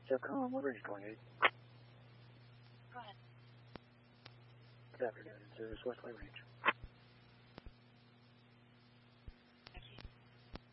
SoCom, what range 28? Go ahead. Good afternoon, service Westlake Range.